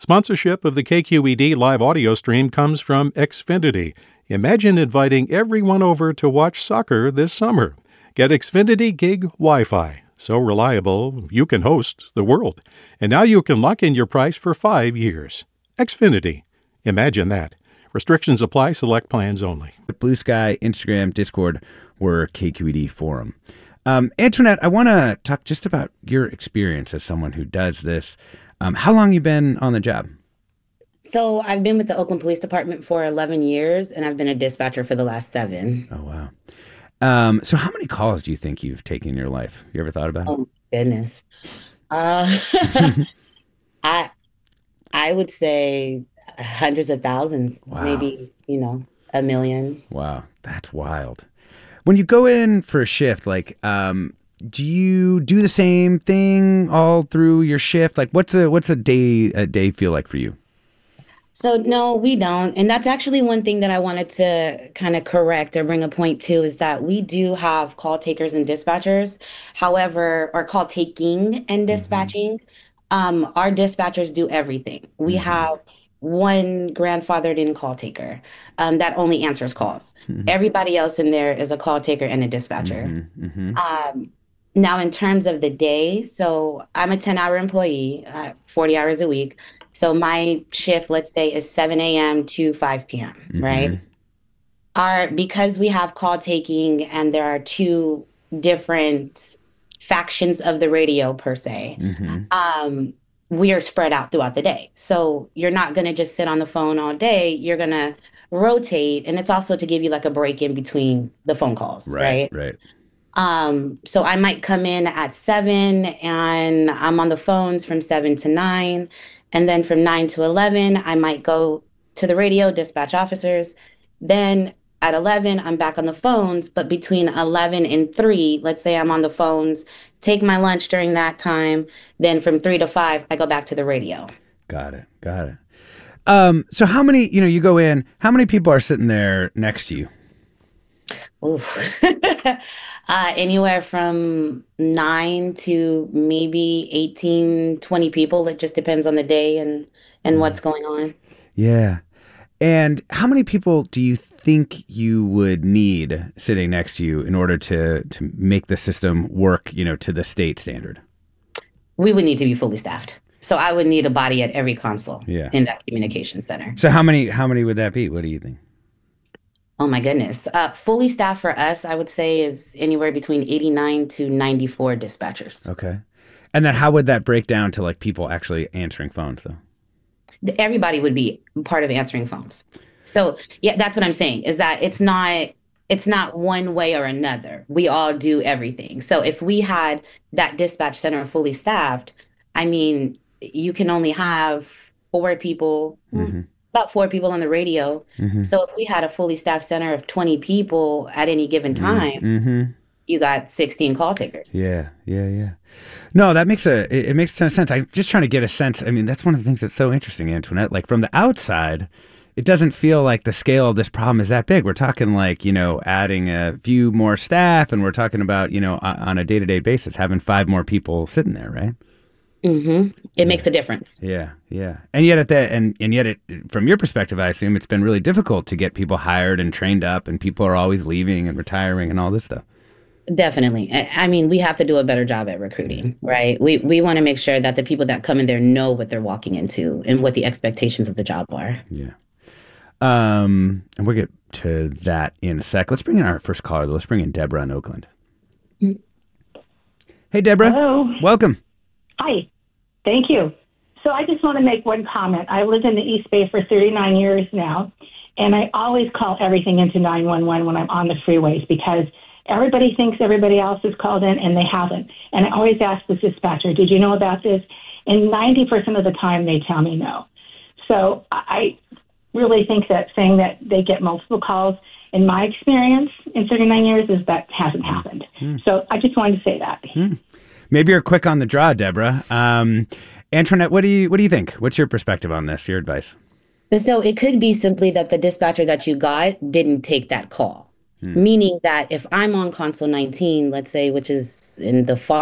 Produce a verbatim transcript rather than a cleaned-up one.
Sponsorship of the K Q E D live audio stream comes from Xfinity. Imagine inviting everyone over to watch soccer this summer. Get Xfinity Gig Wi-Fi. So reliable, you can host the world. And now you can lock in your price for five years. Xfinity. Imagine that. Restrictions apply. Select plans only. Blue Sky, Instagram, Discord, or K Q E D Forum. Um, Antoinette, I want to talk just about your experience as someone who does this. Um, how long you been on the job? So I've been with the Oakland Police Department for eleven years, and I've been a dispatcher for the last seven. Oh, wow. Um, so how many calls do you think you've taken in your life? You ever thought about it? Oh, goodness. Uh, I I would say hundreds of thousands, Wow. maybe, you know, a million. Wow, that's wild. When you go in for a shift, like, um, do you do the same thing all through your shift? Like, what's a what's a day a day feel like for you? So no, we don't. And that's actually one thing that I wanted to kind of correct or bring a point to is that we do have call takers and dispatchers. However, or call taking and dispatching. Um, our dispatchers do everything. We Mhm. have one grandfathered in call taker um, that only answers calls. Mhm. Everybody else in there is a call taker and a dispatcher. Mhm. Mhm. Um, now, in terms of the day, so I'm a ten hour employee, uh, forty hours a week. So my shift, let's say, is seven a m to five p m, right? Mhm. Our, because we have call taking and there are two different factions of the radio per se, Mhm. um, we are spread out throughout the day. So you're not going to just sit on the phone all day. You're going to rotate. And it's also to give you like a break in between the phone calls, Right. right? Right. Um, so I might come in at seven and I'm on the phones from seven to nine. And then from nine to eleven, I might go to the radio, dispatch officers. Then at eleven, I'm back on the phones. But between eleven and three, let's say I'm on the phones, take my lunch during that time. Then from three to five, I go back to the radio. Got it. Got it. Um, so how many, you know, you go in, how many people are sitting there next to you? Oof. uh, anywhere from nine to maybe eighteen, twenty people. It just depends on the day and, and what's going on. Yeah. And how many people do you think you would need sitting next to you in order to to make the system work, you know, to the state standard? We would need to be fully staffed. So I would need a body at every console Yeah. in that communication center. So how many how many would that be? What do you think? Oh my goodness. Uh, fully staffed for us, I would say, is anywhere between eighty-nine to ninety-four dispatchers. Okay. And then how would that break down to like people actually answering phones though? Everybody would be part of answering phones. So yeah, that's what I'm saying is that it's not it's not one way or another. We all do everything. So if we had that dispatch center fully staffed, I mean, you can only have four people, Mm-hmm. about four people on the radio. Mm-hmm. So if we had a fully staffed center of twenty people at any given time, Mm-hmm. you got sixteen call takers. Yeah, yeah, yeah. No, that makes a it, it makes a ton of sense. I'm just trying to get a sense. I mean, that's one of the things that's so interesting, Antoinette. Like from the outside, it doesn't feel like the scale of this problem is that big. We're talking like, you know, adding a few more staff, and we're talking about, you know, on a day-to-day basis, having five more people sitting there, right? Mm-hmm. It makes a difference. Yeah, yeah. And yet at that, and, and yet it, from your perspective, I assume it's been really difficult to get people hired and trained up, and people are always leaving and retiring and all this stuff. Definitely. I I mean, we have to do a better job at recruiting, right? We we want to make sure that the people that come in there know what they're walking into and what the expectations of the job are. Yeah. Um, and we'll get to that in a sec. Let's bring in our first caller. Let's bring in Deborah in Oakland. Hey, Deborah. Hello. Welcome. Hi. Thank you. So I just want to make one comment. I lived in the East Bay for thirty-nine years now, and I always call everything into nine one one when I'm on the freeways because everybody thinks everybody else is called in, and they haven't. And I always ask the dispatcher, did you know about this? And ninety percent of the time, they tell me no. So I really think that saying that they get multiple calls, in my experience in thirty-nine years, is that hasn't happened. Mm. So I just wanted to say that. Mm. Maybe you're quick on the draw, Deborah. Um, Antoinette, what do you what do you think? What's your perspective on this? Your advice? And so it could be simply that the dispatcher that you got didn't take that call. Hmm. Meaning that if I'm on console nineteen, let's say, which is in the far